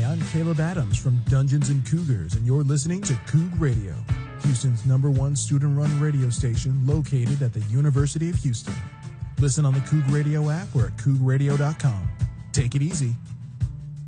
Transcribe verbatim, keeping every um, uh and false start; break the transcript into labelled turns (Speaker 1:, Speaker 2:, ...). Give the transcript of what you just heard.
Speaker 1: I'm Caleb Adams from Dungeons and Cougars, and you're listening to Coug Radio, Houston's number one student-run radio station located at the University of Houston. Listen on the Coug Radio app or at coug radio dot com. Take it easy.